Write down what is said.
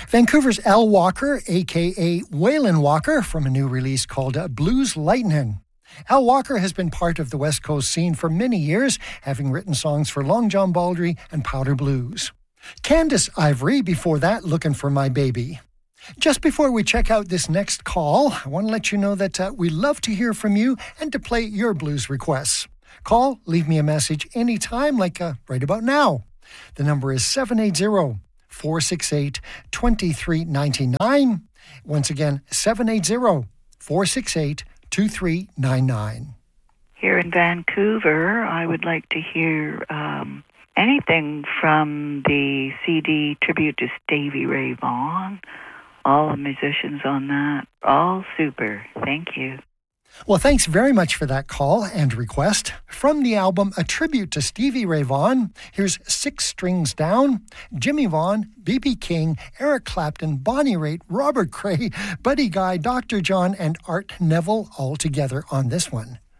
Vancouver's Al Walker, a.k.a. Waylon Walker, from a new release called Blues Lightnin'. Al Walker has been part of the West Coast scene for many years, having written songs for Long John Baldry and Powder Blues. Candace Ivory, before that, Looking for My Baby. Just before we check out this next call, I want to let you know that we love to hear from you and to play your blues requests. Call, leave me a message anytime, like right about now. The number is 780-468-2399. Once again, 780-468-2399. Here in Vancouver, I would like to hear anything from the CD Tribute to Stevie Ray Vaughan. All the musicians on that, all super. Thank you. Well, thanks very much for that call and request. From the album A Tribute to Stevie Ray Vaughan, here's Six Strings Down, Jimmy Vaughan, B.B. King, Eric Clapton, Bonnie Raitt, Robert Cray, Buddy Guy, Dr. John, and Art Neville all together on this one.